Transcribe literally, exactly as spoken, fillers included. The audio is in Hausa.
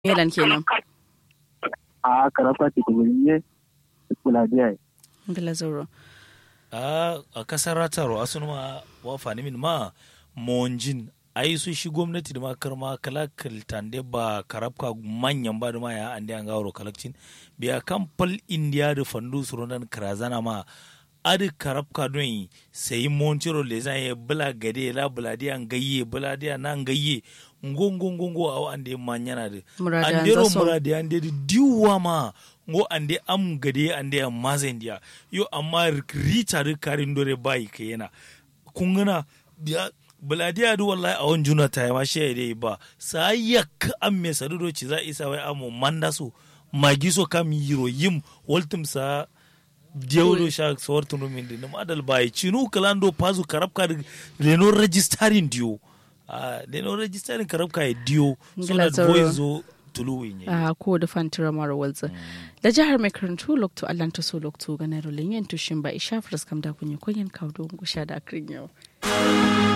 Melan kenan. A karafka ce ta gari kula da Bila zoro. A a kasar rataro asun ma wa fani min ma monjin ai su shi gwamnati da ma karma kalakal tande ba karabka manyan ba da ma ya ande an gawo kalakcin biya kampal india da fandu suronan karazana ma adi karabka don sai montiro le zan ye bula gade la bula dia ngayye bula dia na ngayye ngongo ngongo aw ande manyana de ande ro muradi ande diwa ma ngo ande am gade ande am mazendia yo amma rita da karin dore bai kayena kungana biya buladiya du wallahi a wani juna ta ma shi dai ba sayak am me sadudo ci za isa wai amu mandaso magiso kam yiro yim waltum sa diawdo sha sortuno min din madal bai cinu kalando pazu karabka reno registering dio ah reno registering karabka e dio so that voice tuluwin a ko da fantira mara walza da jihar mai karantu lokto allanta so lokto ga na rolin yan tushin ba isha fras kam da kunyi koyin kawo gusha da akrin yau